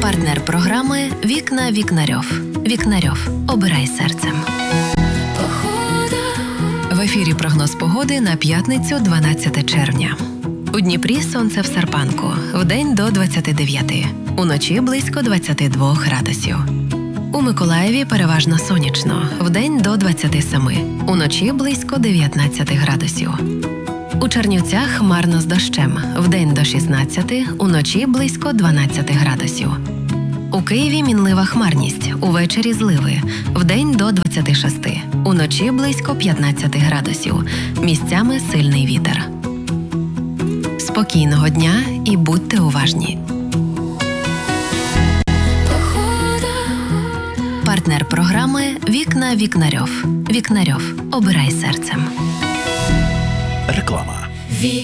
Партнер програми «Вікна Вікнарьов». Вікнарьов. Обирай серцем. В ефірі прогноз погоди на п'ятницю 12 червня. У Дніпрі сонце в серпанку, вдень до 29, уночі близько 22 градусів. У Миколаєві переважно сонячно, вдень до 27, уночі близько 19 градусів. У Чернівцях хмарно з дощем, вдень до 16, уночі близько 12 градусів. У Києві мінлива хмарність, увечері зливи, вдень до 26, уночі близько 15 градусів, місцями сильний вітер. Спокійного дня і будьте уважні. Партнер програми «Вікна Вікнарьов». Вікнарьов. Обирай серцем. Реклама.